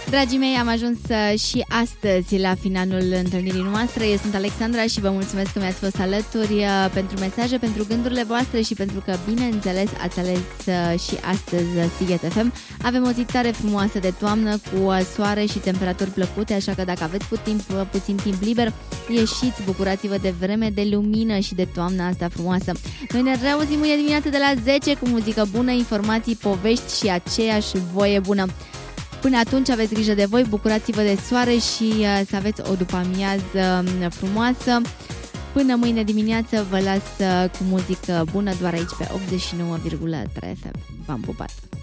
Dragii mei, am ajuns și astăzi la finalul întâlnirii noastre. Eu sunt Alexandra și vă mulțumesc că mi-ați fost alături pentru mesaje, pentru gândurile voastre și pentru că, bineînțeles, ați ales și astăzi Sighet FM. Avem o zi tare frumoasă de toamnă cu soare și temperaturi plăcute, așa că dacă aveți puțin timp liber, ieșiți, bucurați-vă de vreme, de lumină și de toamna asta frumoasă. Noi ne reauzim mâine dimineață de la 10 cu muzică bună, informații, povești și aceeași voie bună. Până atunci aveți grijă de voi, bucurați-vă de soare și să aveți o după-amiază frumoasă. Până mâine dimineață vă las cu muzică bună doar aici pe 89,3 FM. V-am pupat!